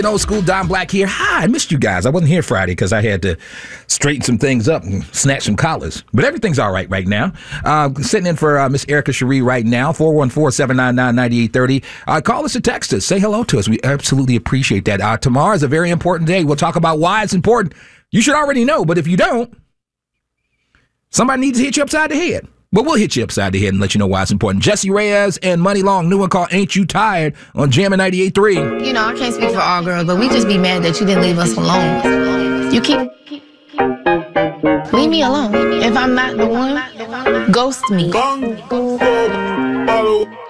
Old school, Don Black here. Hi, I missed you guys. I wasn't here Friday because I had to straighten some things up and snatch some collars. But everything's all right now. Sitting in for Miss Erica Cherie right now, 414-799-9830. Call us or text us. Say hello to us. We absolutely appreciate that. Tomorrow is a very important day. We'll talk about why it's important. You should already know, but if you don't, somebody needs to hit you upside the head. But we'll hit you upside the head and let you know why it's important. Jesse Reyes and Money Long, new one called Ain't You Tired on Jammin' 98.3. You know, I can't speak for all girls, but we just be mad that you didn't leave us alone. You keep... Leave me alone. If I'm not the one, ghost me.